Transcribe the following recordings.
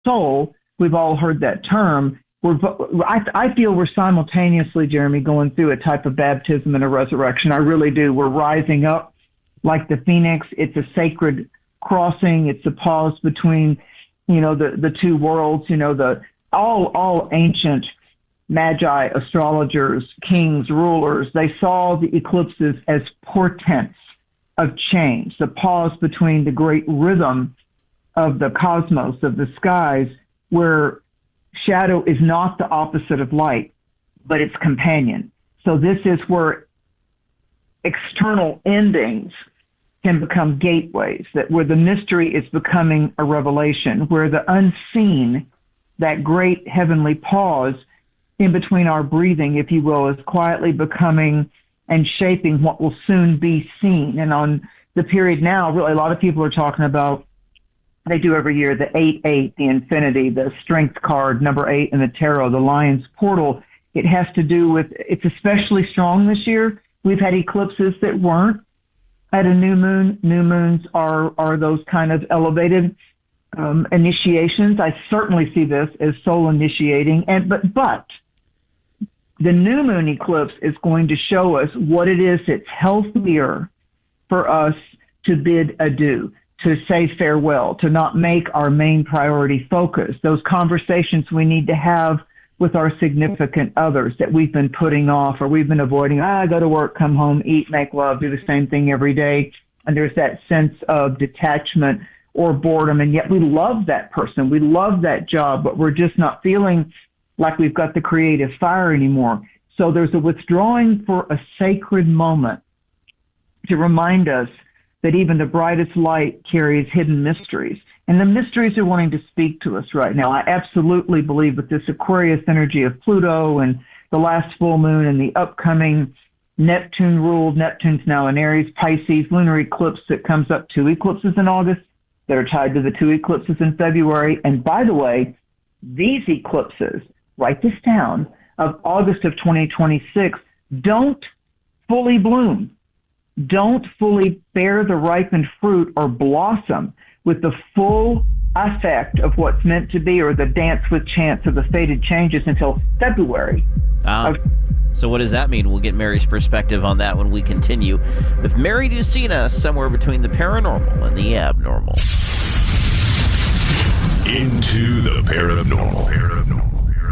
soul. We've all heard that term. I feel we're simultaneously, Jeremy, going through a type of baptism and a resurrection. I really do. We're rising up like the phoenix. It's a sacred crossing. It's a pause between, the two worlds. All ancient magi, astrologers, kings, rulers, they saw the eclipses as portents of change, the pause between the great rhythm of the cosmos, of the skies, where shadow is not the opposite of light, but its companion. So this is where external endings can become gateways, where the mystery is becoming a revelation, where the unseen, that great heavenly pause in between our breathing, if you will, is quietly becoming and shaping what will soon be seen. And on the period now, really, a lot of people are talking about, they do every year, the 8-8, the infinity, the strength card, number 8 in the tarot, the lion's portal. It has to do with, it's especially strong this year. We've had eclipses that weren't at a new moon. New moons are those kind of elevated initiations. I certainly see this as soul initiating. But the new moon eclipse is going to show us what it is that's healthier for us to bid adieu, to say farewell, to not make our main priority focus. Those conversations we need to have with our significant others that we've been putting off or we've been avoiding. I go to work, come home, eat, make love, do the same thing every day. And there's that sense of detachment or boredom. And yet we love that person. We love that job, but we're just not feeling like we've got the creative fire anymore. So there's a withdrawing for a sacred moment to remind us that even the brightest light carries hidden mysteries. And the mysteries are wanting to speak to us right now. I absolutely believe with this Aquarius energy of Pluto and the last full moon and the upcoming Neptune-ruled, Neptune's now in Aries, Pisces, lunar eclipse that comes up 2 eclipses in August that are tied to the 2 eclipses in February. And by the way, these eclipses, write this down, of August of 2026, don't fully bloom. Don't fully bear the ripened fruit or blossom with the full effect of what's meant to be, or the dance with chance of the fated changes, until February. So what does that mean? We'll get Mary's perspective on that when we continue with Mary Ducina, somewhere between the paranormal and the abnormal. Into the paranormal.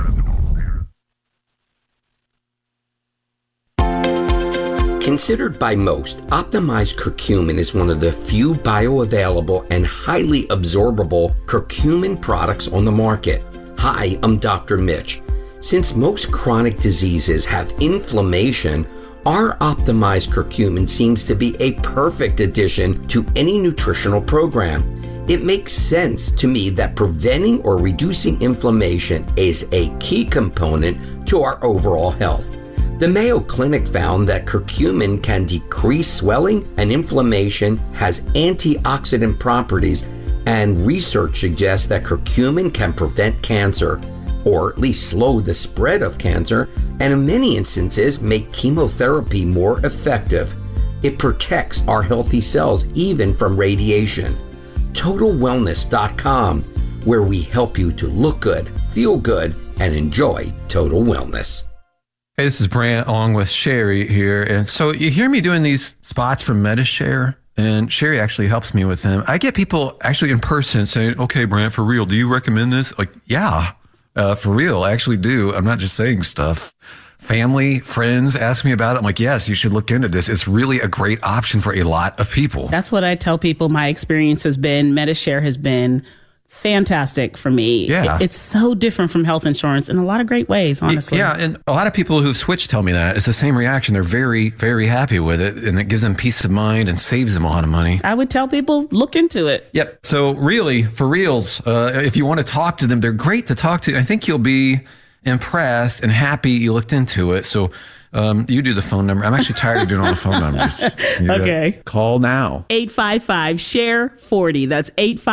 Considered by most, optimized curcumin is one of the few bioavailable and highly absorbable curcumin products on the market. Hi, I'm Dr. Mitch. Since most chronic diseases have inflammation, our optimized curcumin seems to be a perfect addition to any nutritional program. It makes sense to me that preventing or reducing inflammation is a key component to our overall health. The Mayo Clinic found that curcumin can decrease swelling and inflammation, has antioxidant properties, and research suggests that curcumin can prevent cancer, or at least slow the spread of cancer, and in many instances make chemotherapy more effective. It protects our healthy cells even from radiation. TotalWellness.com, where we help you to look good, feel good, and enjoy total wellness. Hey, this is Brant along with Sherry here. And so you hear me doing these spots from Medi-Share, and Sherry actually helps me with them. I get people actually in person saying, okay, Brant, for real, do you recommend this? Like, yeah, for real, I actually do. I'm not just saying stuff. Family, friends ask me about it. I'm like, yes, you should look into this. It's really a great option for a lot of people. That's what I tell people. My experience has been, Medi-Share has been fantastic for me. Yeah. It's so different from health insurance in a lot of great ways, honestly. Yeah, and a lot of people who've switched tell me that. It's the same reaction. They're very, very happy with it, and it gives them peace of mind and saves them a lot of money. I would tell people, look into it. Yep. So really, for reals, if you want to talk to them, they're great to talk to. I think you'll be impressed and happy you looked into it. So you do the phone number. I'm actually tired of doing all the phone numbers. Okay. Call now. 855-SHARE-40. That's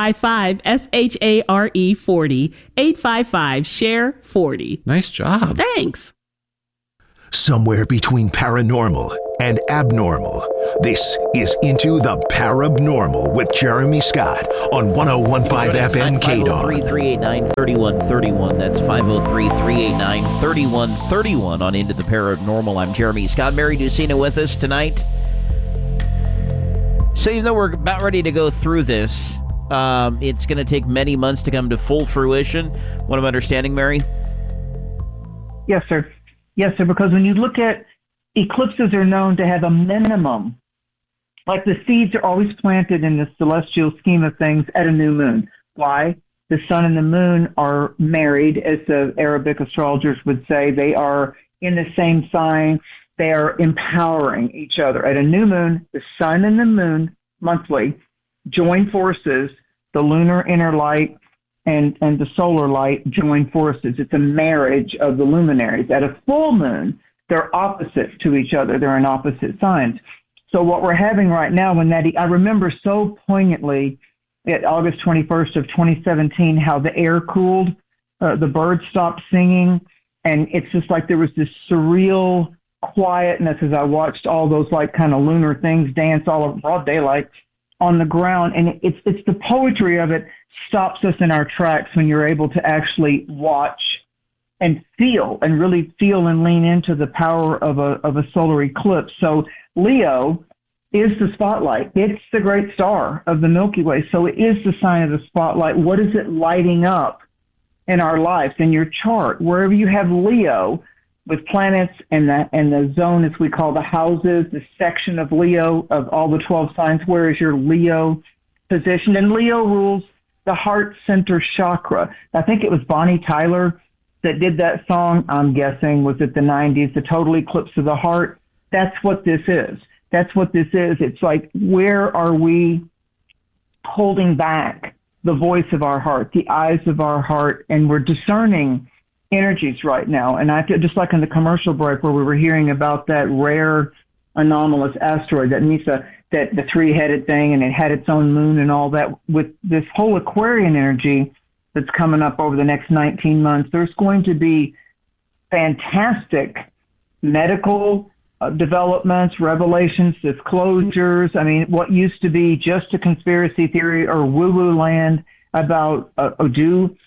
855-SHARE-40. 855-SHARE-40. Nice job. Thanks. Somewhere between paranormal and abnormal. This is Into the Parabnormal with Jeremy Scott on 101.5 FM KDAWN. 503-389-3131. That's 503-389-3131 on Into the Paranormal. I'm Jeremy Scott. Mary Ducina with us tonight. So even though we're about ready to go through this, it's going to take many months to come to full fruition. What I'm understanding, Mary? Yes, sir. Yes, sir, because when you look at eclipses are known to have a minimum, like the seeds are always planted in the celestial scheme of things at a new moon. Why? The sun and the moon are married, as the Arabic astrologers would say. They are in the same sign. They are empowering each other. At a new moon, the sun and the moon monthly join forces. The lunar inner light and the solar light join forces. It's a marriage of the luminaries. At a full moon, they're opposite to each other. They're in opposite signs. So what we're having right now, I remember so poignantly at August 21st of 2017, how the air cooled, the birds stopped singing, and it's just like there was this surreal quietness as I watched all those like kind of lunar things dance all of broad daylight on the ground. And it's the poetry of it stops us in our tracks when you're able to actually watch and feel and really feel and lean into the power of a solar eclipse. So Leo is the spotlight. It's the great star of the Milky Way. So it is the sign of the spotlight. What is it lighting up in our lives? In your chart, wherever you have Leo with planets and the zone, as we call the houses, the section of Leo of all the 12 signs, where is your Leo positioned? And Leo rules the heart center chakra. I think it was Bonnie Tyler that did that song, I'm guessing, was it the 90s, the Total Eclipse of the Heart? That's what this is. That's what this is. It's like, where are we holding back the voice of our heart, the eyes of our heart, and we're discerning energies right now. And I feel just like in the commercial break where we were hearing about that rare anomalous asteroid, that Misa, that the three-headed thing, and it had its own moon and all that, with this whole Aquarian energy that's coming up over the next 19 months, there's going to be fantastic medical developments, revelations, disclosures. I mean, what used to be just a conspiracy theory or woo-woo land about do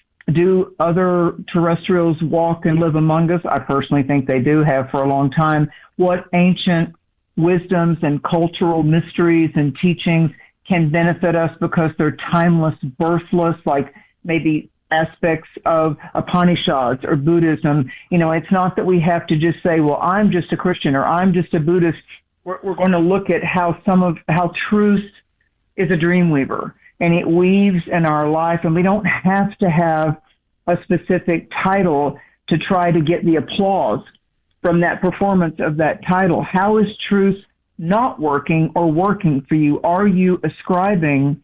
other terrestrials walk and live among us? I personally think they do, have for a long time. What ancient wisdoms and cultural mysteries and teachings can benefit us because they're timeless, birthless, like maybe aspects of Upanishads or Buddhism. You know, it's not that we have to just say, well, I'm just a Christian or I'm just a Buddhist. We're going to look at how truth is a dream weaver, and it weaves in our life, and we don't have to have a specific title to try to get the applause from that performance of that title. How is truth not working or working for you? Are you ascribing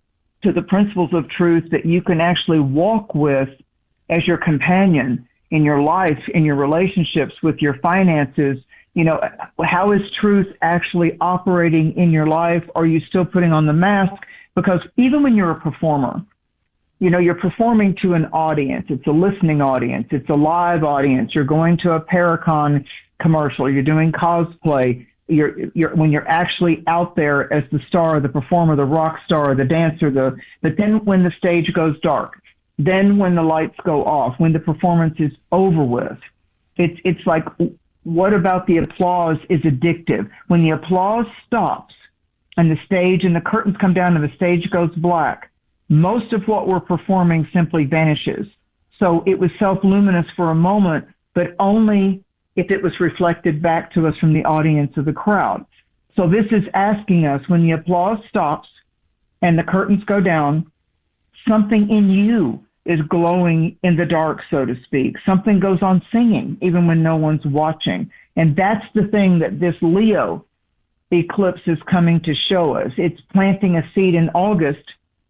to the principles of truth that you can actually walk with as your companion in your life, in your relationships, with your finances? You know, how is truth actually operating in your life? Are you still putting on the mask? Because even when you're a performer, you know, you're performing to an audience. It's a listening audience. It's a live audience. You're going to a Paracon commercial. You're doing cosplay. When you're actually out there as the star, the performer, the rock star, the dancer, but then when the stage goes dark, then when the lights go off, when the performance is over with, it's like, what about the applause is addictive? When the applause stops and the stage and the curtains come down and the stage goes black, most of what we're performing simply vanishes. So it was self-luminous for a moment, but only if it was reflected back to us from the audience of the crowd. So this is asking us, when the applause stops and the curtains go down, something in you is glowing in the dark, so to speak. Something goes on singing, even when no one's watching. And that's the thing that this Leo eclipse is coming to show us. It's planting a seed in August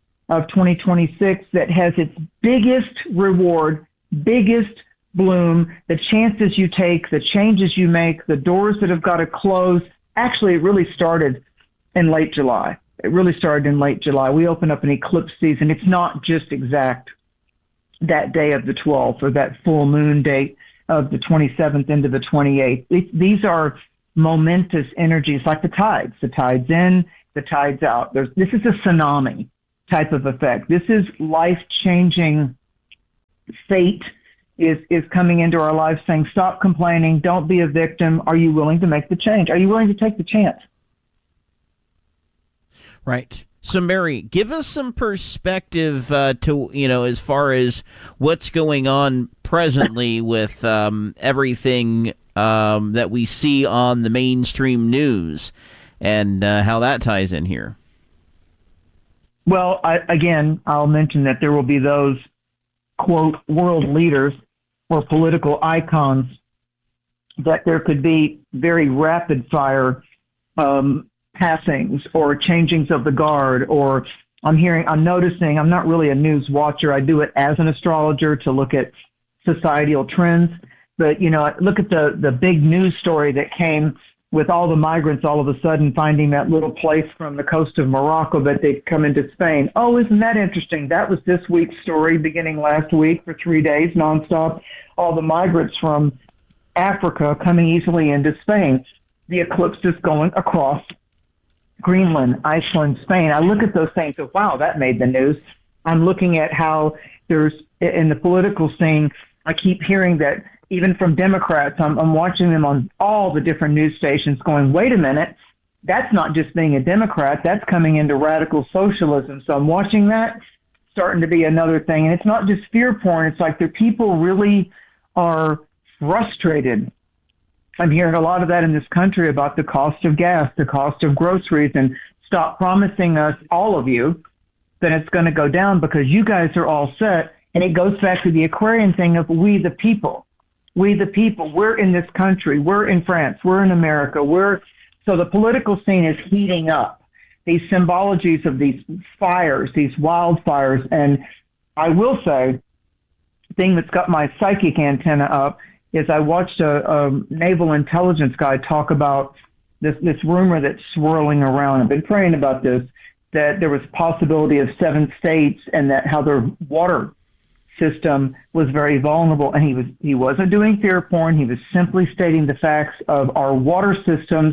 of 2026 that has its biggest reward, biggest bloom, the chances you take, the changes you make, the doors that have got to close. Actually, it really started in late July. We open up an eclipse season. It's not just exact that day of the 12th or that full moon date of the 27th into the 28th. These are momentous energies like the tides. The tide's in, the tide's out. This is a tsunami type of effect. This is life-changing. Fate is coming into our lives saying, stop complaining, don't be a victim. Are you willing to make the change? Are you willing to take the chance? Right. So, Mary, give us some perspective to, as far as what's going on presently with everything that we see on the mainstream news and how that ties in here. Well, I'll mention that there will be those, quote, world leaders or political icons that there could be very rapid fire passings or changings of the guard, or I'm noticing, I'm not really a news watcher. I do it as an astrologer to look at societal trends. But, look at the big news story that came with all the migrants all of a sudden finding that little place from the coast of Morocco that they'd come into Spain. Oh, isn't that interesting? That was this week's story beginning last week for 3 days nonstop. All the migrants from Africa coming easily into Spain. The eclipse is going across Greenland, Iceland, Spain. I look at those things and wow, that made the news. I'm looking at how there's, in the political scene, I keep hearing that even from Democrats, I'm watching them on all the different news stations going, wait a minute, that's not just being a Democrat, that's coming into radical socialism. So I'm watching that starting to be another thing. And it's not just fear porn. It's like the people really are frustrated. I'm hearing a lot of that in this country about the cost of gas, the cost of groceries, and stop promising us, all of you, that it's going to go down because you guys are all set. And it goes back to the Aquarian thing of we the people. We the people. We're in this country. We're in France. We're in America. So the political scene is heating up. These symbologies of these fires, these wildfires. And I will say, the thing that's got my psychic antenna up is I watched a naval intelligence guy talk about this rumor that's swirling around. I've been praying about this, that there was possibility of 7 states and that how their water system was very vulnerable. And he wasn't doing fear porn. He was simply stating the facts of our water systems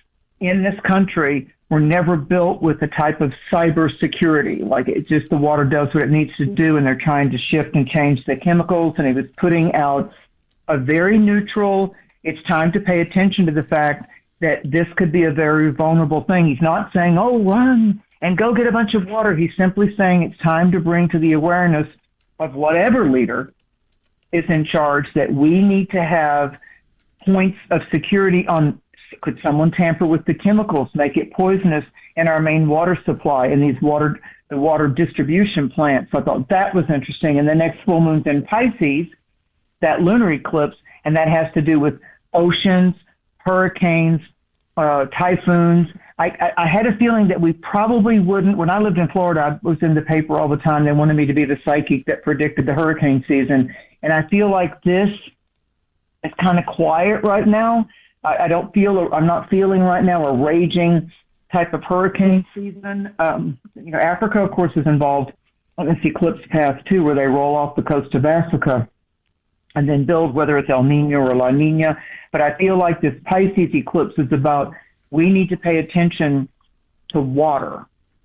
in this country were never built with the type of cyber security. Like it just, the water does what it needs to do and they're trying to shift and change the chemicals. And he was putting out a very neutral, it's time to pay attention to the fact that this could be a very vulnerable thing. He's not saying, oh, run and go get a bunch of water. He's simply saying it's time to bring to the awareness of whatever leader is in charge that we need to have points of security on, could someone tamper with the chemicals, make it poisonous in our main water supply in the water distribution plants. So I thought that was interesting. And the next full moon's in Pisces, that lunar eclipse, and that has to do with oceans, hurricanes, typhoons. I had a feeling that we probably wouldn't. When I lived in Florida, I was in the paper all the time. They wanted me to be the psychic that predicted the hurricane season. And I feel like this is kind of quiet right now. I'm not feeling right now a raging type of hurricane season. Africa, of course, is involved on this eclipse path too, where they roll off the coast of Africa and then build, whether it's El Nino or La Nina. But I feel like this Pisces eclipse is about, we need to pay attention to water.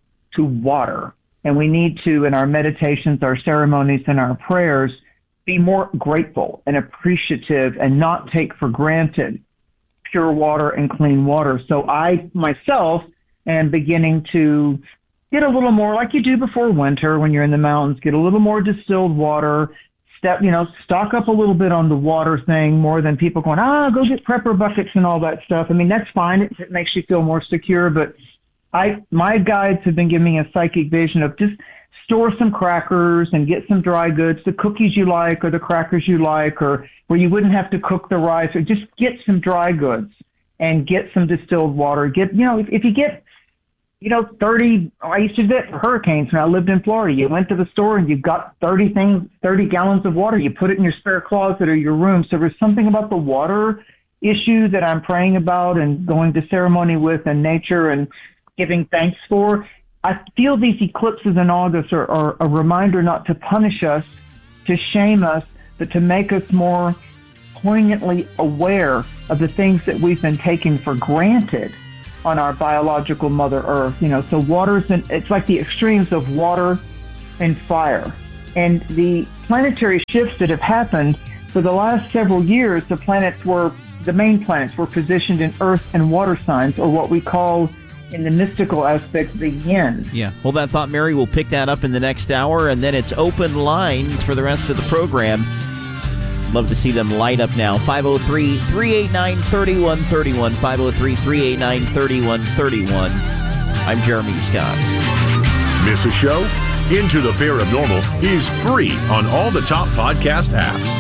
And we need to, in our meditations, our ceremonies, and our prayers, be more grateful and appreciative and not take for granted pure water and clean water. So I, myself, am beginning to get a little more, like you do before winter when you're in the mountains, get a little more distilled water, stock up a little bit on the water thing more than people going, go get prepper buckets and all that stuff. I mean, that's fine. It makes you feel more secure. But my guides have been giving me a psychic vision of just store some crackers and get some dry goods, the cookies you like or the crackers you like, or where you wouldn't have to cook the rice, or just get some dry goods and get some distilled water. If you get 30, I used to do that for hurricanes when I lived in Florida. You went to the store and you got 30 gallons of water. You put it in your spare closet or your room. So there's something about the water issue that I'm praying about and going to ceremony with and nature and giving thanks for. I feel these eclipses in August are a reminder not to punish us, to shame us, but to make us more poignantly aware of the things that we've been taking for granted on our biological Mother Earth. So it's like the extremes of water and fire. And the planetary shifts that have happened for the last several years, the main planets were positioned in earth and water signs, or what we call in the mystical aspect, the yin. Yeah. Hold that thought, Mary. We'll pick that up in the next hour, and then it's open lines for the rest of the program. Love to see them light up now. 503-389-3131. 503-389-3131. I'm Jeremy Scott. Miss a show? Into the Paranormal is free on all the top podcast apps.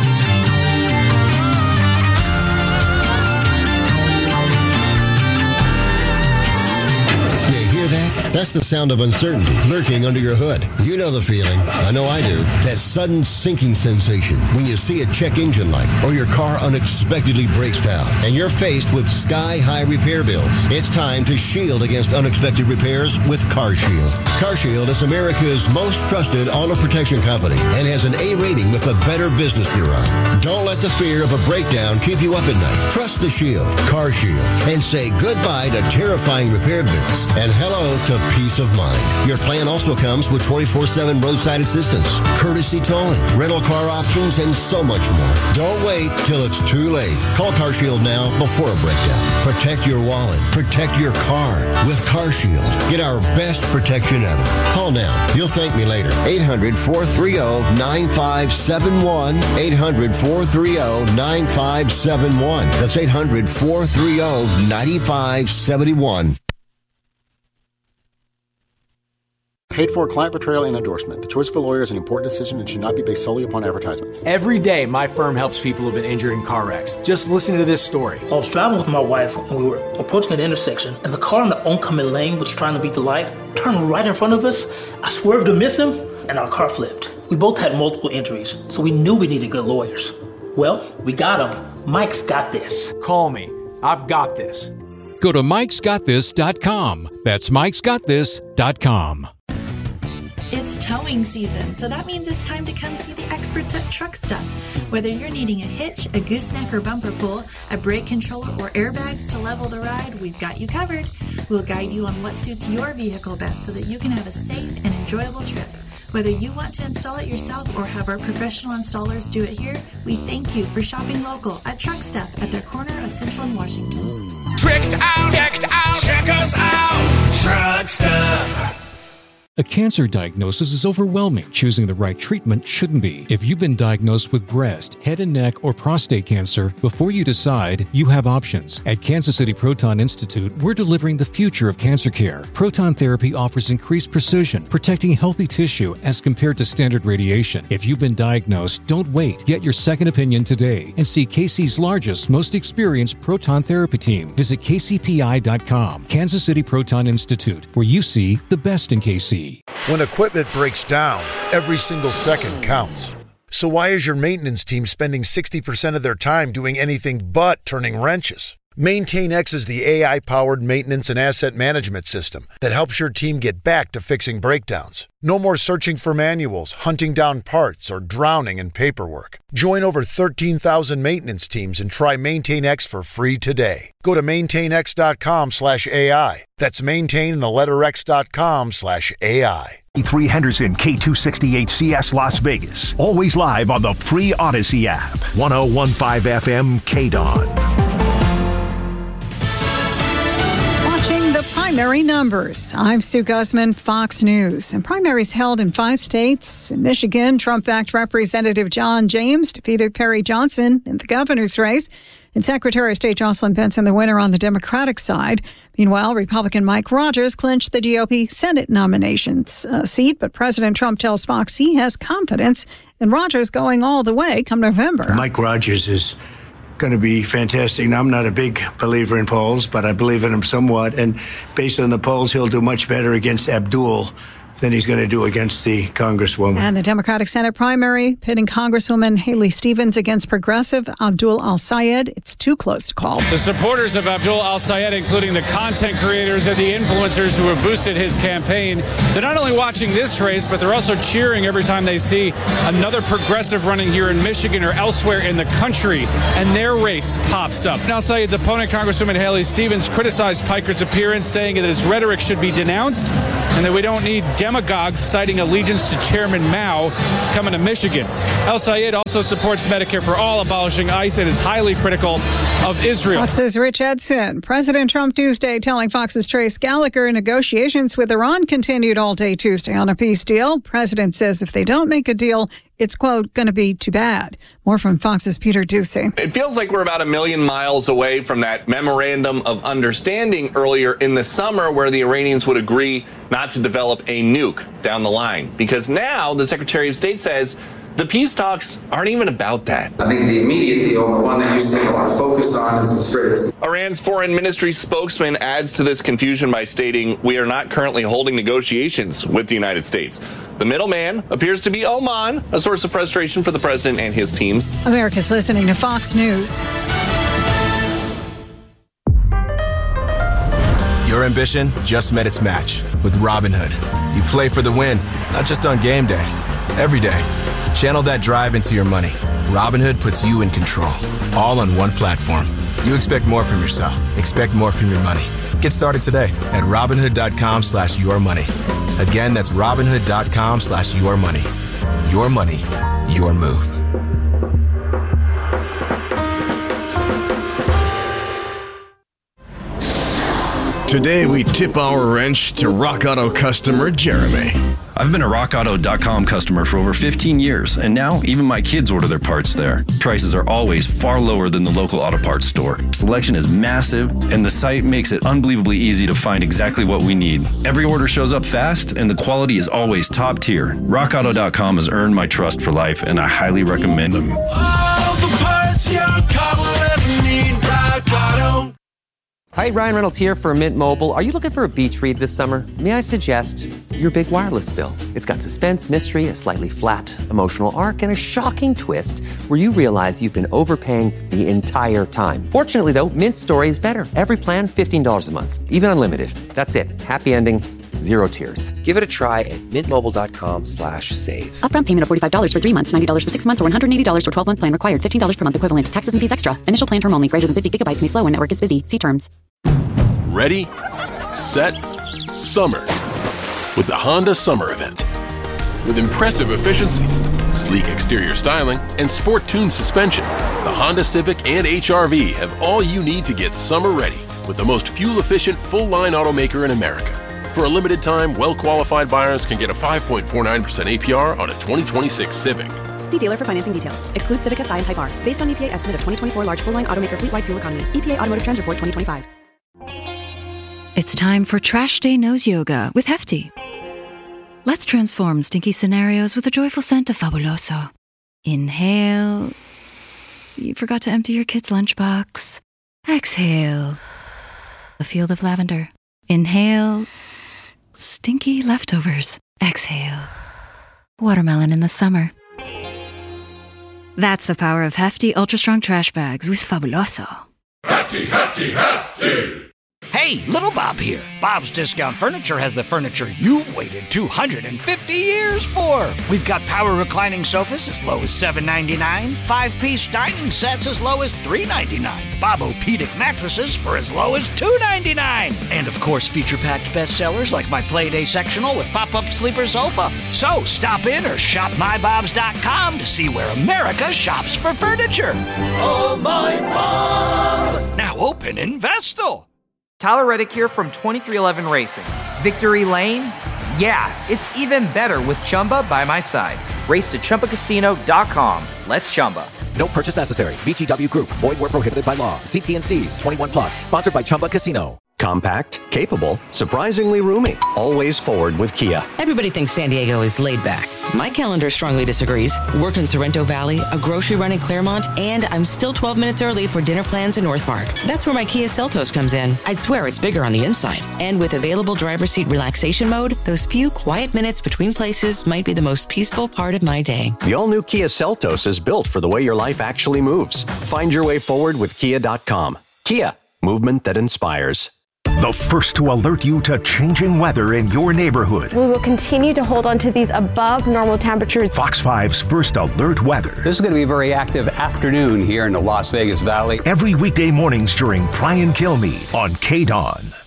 That? That's the sound of uncertainty lurking under your hood. You know the feeling. I know I do. That sudden sinking sensation when you see a check engine light or your car unexpectedly breaks down and you're faced with sky-high repair bills. It's time to shield against unexpected repairs with CarShield. CarShield is America's most trusted auto protection company and has an A rating with the Better Business Bureau. Don't let the fear of a breakdown keep you up at night. Trust the Shield, CarShield, and say goodbye to terrifying repair bills and hello to peace of mind. Your plan also comes with 24/7 roadside assistance, courtesy towing, rental car options, and so much more. Don't wait till it's too late. Call CarShield now before a breakdown. Protect your wallet. Protect your car with CarShield. Get our best protection ever. Call now. You'll thank me later. 800-430-9571. 800-430-9571. That's 800-430-9571. Paid for client portrayal and endorsement. The choice of a lawyer is an important decision and should not be based solely upon advertisements. Every day, my firm helps people who've been injured in car wrecks. Just listen to this story. I was driving with my wife and we were approaching an intersection, and the car in the oncoming lane was trying to beat the light, turned right in front of us. I swerved to miss him, and our car flipped. We both had multiple injuries, so we knew we needed good lawyers. Well, we got them. Mike's got this. Call me. I've got this. Go to mikesgotthis.com. That's mikesgotthis.com. It's towing season, so that means it's time to come see the experts at Truck Stuff. Whether you're needing a hitch, a gooseneck or bumper pull, a brake controller, or airbags to level the ride, we've got you covered. We'll guide you on what suits your vehicle best so that you can have a safe and enjoyable trip. Whether you want to install it yourself or have our professional installers do it here, we thank you for shopping local at Truck Stuff at their corner of Central and Washington. Tricked out, decked out, check us out, Truck Stuff. A cancer diagnosis is overwhelming. Choosing the right treatment shouldn't be. If you've been diagnosed with breast, head and neck, or prostate cancer, before you decide, you have options. At Kansas City Proton Institute, we're delivering the future of cancer care. Proton therapy offers increased precision, protecting healthy tissue as compared to standard radiation. If you've been diagnosed, don't wait. Get your second opinion today and see KC's largest, most experienced proton therapy team. Visit kcpi.com. Kansas City Proton Institute, where you see the best in KC. When equipment breaks down, every single second counts. So why is your maintenance team spending 60% of their time doing anything but turning wrenches? MaintainX is the AI-powered maintenance and asset management system that helps your team get back to fixing breakdowns. No more searching for manuals, hunting down parts, or drowning in paperwork. Join over 13,000 maintenance teams and try MaintainX for free today. Go to maintainx.com/AI. That's maintain the letter x.com/AI. 3 Henderson K268CS Las Vegas. Always live on the free Odyssey app. 1015 FM KDON. Primary numbers. I'm Sue Guzman, Fox News. And primaries held in 5 states. In Michigan, Trump-backed Representative John James defeated Perry Johnson in the governor's race. And Secretary of State Jocelyn Benson, the winner on the Democratic side. Meanwhile, Republican Mike Rogers clinched the GOP Senate nominations seat. But President Trump tells Fox he has confidence in Rogers going all the way come November. Mike Rogers is going to be fantastic. Now, I'm not a big believer in polls, but I believe in him somewhat. And based on the polls, he'll do much better against Abdul than he's going to do against the Congresswoman. And the Democratic Senate primary pitting Congresswoman Haley Stevens against progressive Abdul Al-Sayed. It's too close to call. The supporters of Abdul Al-Sayed, including the content creators and the influencers who have boosted his campaign, they're not only watching this race, but they're also cheering every time they see another progressive running here in Michigan or elsewhere in the country, and their race pops up. Al-Sayed's opponent, Congresswoman Haley Stevens, criticized Piker's appearance, saying that his rhetoric should be denounced and that we don't need demagogues citing allegiance to Chairman Mao coming to Michigan. Al-Sayed also supports Medicare for All, abolishing ICE, and is highly critical of Israel. Fox's Rich Edson. President Trump Tuesday telling Fox's Trace Gallagher negotiations with Iran continued all day Tuesday on a peace deal. President says if they don't make a deal, it's, quote, going to be too bad. More from Fox's Peter Ducey. It feels like we're about 1 million miles away from that memorandum of understanding earlier in the summer where the Iranians would agree not to develop a nuke down the line. Because now the Secretary of State says the peace talks aren't even about that. I think the immediate deal, one that you see a lot of focus on, is the Straits. Iran's foreign ministry spokesman adds to this confusion by stating, we are not currently holding negotiations with the United States. The middleman appears to be Oman, a source of frustration for the president and his team. America's listening to Fox News. Your ambition just met its match with Robinhood. You play for the win, not just on game day, every day. Channel that drive into your money. Robinhood puts you in control, all on one platform. You expect more from yourself. Expect more from your money. Get started today at Robinhood.com/yourmoney. Again, that's Robinhood.com/yourmoney. Your money, your move. Today, we tip our wrench to Rock Auto customer Jeremy. I've been a RockAuto.com customer for over 15 years, and now even my kids order their parts there. Prices are always far lower than the local auto parts store. Selection is massive, and the site makes it unbelievably easy to find exactly what we need. Every order shows up fast, and the quality is always top tier. RockAuto.com has earned my trust for life, and I highly recommend them. All the parts your car will ever need, Rock Auto. Hi, Ryan Reynolds here for Mint Mobile. Are you looking for a beach read this summer? May I suggest your big wireless bill? It's got suspense, mystery, a slightly flat, emotional arc, and a shocking twist where you realize you've been overpaying the entire time. Fortunately, though, Mint's story is better. Every plan, $15 a month, even unlimited. That's it. Happy ending, zero tears. Give it a try at mintmobile.com/save. Upfront payment of $45 for 3 months, $90 for 6 months, or $180 for 12-month plan required. $15 per month equivalent. Taxes and fees extra. Initial plan term only. Greater than 50 gigabytes may slow when network is busy. See terms. Ready, set, summer with the Honda Summer Event. With impressive efficiency, sleek exterior styling, and sport-tuned suspension, the Honda Civic and HR-V have all you need to get summer ready with the most fuel-efficient full-line automaker in America. For a limited time, well-qualified buyers can get a 5.49% APR on a 2026 Civic. See dealer for financing details. Excludes Civic Si and Type R. Based on EPA estimate of 2024 large full-line automaker fleet-wide fuel economy. EPA Automotive Trends Report 2025. It's time for Trash Day Nose Yoga with Hefty. Let's transform stinky scenarios with a joyful scent of Fabuloso. Inhale. You forgot to empty your kid's lunchbox. Exhale. A field of lavender. Inhale. Stinky leftovers. Exhale. Watermelon in the summer. That's the power of Hefty Ultra Strong Trash Bags with Fabuloso. Hefty, hefty, hefty. Hey, Little Bob here. Bob's Discount Furniture has the furniture you've waited 250 years for. We've got power reclining sofas as low as $7.99, 5-piece dining sets as low as $3.99, Bob-O-Pedic mattresses for as low as $2.99, and of course feature-packed bestsellers like my Playday sectional with pop-up sleeper sofa. So stop in or shop mybobs.com to see where America shops for furniture. Oh, my Bob! Now open in Vestal. Tyler Reddick here from 2311 Racing. Victory Lane? Yeah, it's even better with Chumba by my side. Race to ChumbaCasino.com. Let's Chumba. No purchase necessary. VGW Group. Void where prohibited by law. See T&Cs. 21+. Sponsored by Chumba Casino. Compact, capable, surprisingly roomy. Always forward with Kia. Everybody thinks San Diego is laid back. My calendar strongly disagrees. Work in Sorrento Valley, a grocery run in Claremont, and I'm still 12 minutes early for dinner plans in North Park. That's where my Kia Seltos comes in. I'd swear it's bigger on the inside. And with available driver's seat relaxation mode, those few quiet minutes between places might be the most peaceful part of my day. The all-new Kia Seltos is built for the way your life actually moves. Find your way forward with Kia.com. Kia, movement that inspires. The first to alert you to changing weather in your neighborhood. We will continue to hold on to these above normal temperatures. Fox 5's First Alert Weather. This is going to be a very active afternoon here in the Las Vegas Valley. Every weekday mornings during Brian Kilmeade on KDON.